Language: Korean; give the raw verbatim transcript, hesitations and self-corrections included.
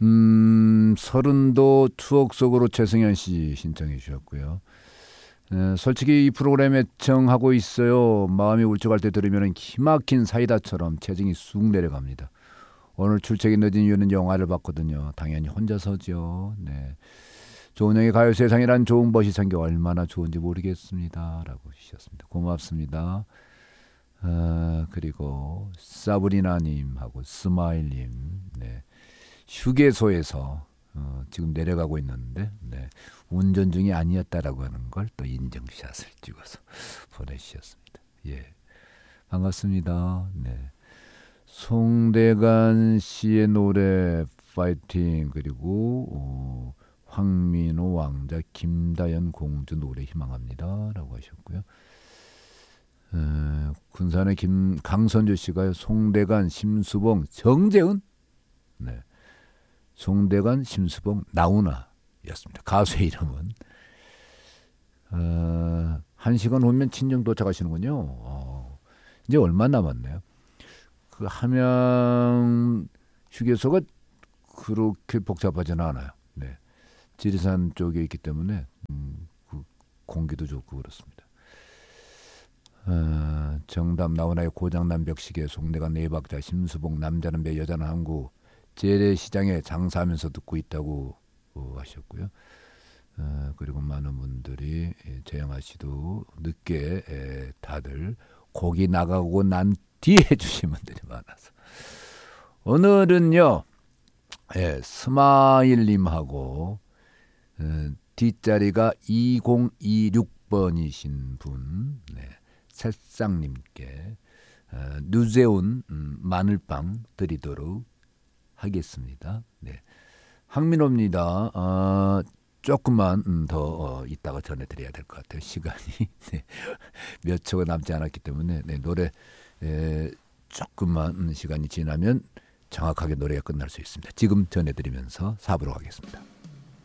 음, 서른도 추억 속으로 최승현 씨 신청해 주셨고요. 에, 솔직히 이 프로그램 애청하고 있어요. 마음이 울적할 때 들으면 기막힌 사이다처럼 체증이 쑥 내려갑니다. 오늘 출첵이 늦은 이유는 영화를 봤거든요. 당연히 혼자서죠. 네. 조은영의 가요 세상이란 좋은 것이 생겨 얼마나 좋은지 모르겠습니다. 라고 주셨습니다. 고맙습니다. 어, 그리고 사브리나님하고 스마일님, 네. 휴게소에서 어, 지금 내려가고 있는데 네. 운전 중이 아니었다라고 하는 걸 또 인증샷을 찍어서 보내주셨습니다. 예, 반갑습니다. 네. 송대관 씨의 노래 파이팅 그리고 어, 황민호 왕자 김다연 공주 노래 희망합니다 라고 하셨고요. 에, 군산의 김 강선주 씨가요. 송대관 심수봉 정재은 네. 송대관 심수봉 나훈아였습니다. 가수의 이름은. 어, 한 시간 후면 친정 도착하시는군요. 어, 이제 얼마 남았네요. 그 함양 휴게소가 그렇게 복잡하지는 않아요. 네. 지리산 쪽에 있기 때문에 음, 그 공기도 좋고 그렇습니다. 어, 정답 나훈아의 고장난 벽시계 송대관 네 박자 심수봉 남자는 배 여자는 항구 재래시장에 장사하면서 듣고 있다고 어, 하셨고요. 어, 그리고 많은 분들이 재영아 씨도 늦게 에, 다들 곡이 나가고 난 뒤에 주신 분들이 많아서 오늘은요 예, 스마일님하고 어, 뒷자리가 이공이육 번이신 분 네, 새싹님께 어, 누제온 음, 마늘빵 드리도록 하겠습니다. 네. 황민호입니다. 어, 조금만 음, 더 어, 이따가 전해드려야 될 것 같아요. 시간이 네. 몇 초가 남지 않았기 때문에 네, 노래 에, 조금만 음, 시간이 지나면 정확하게 노래가 끝날 수 있습니다. 지금 전해드리면서 사 부로 가겠습니다.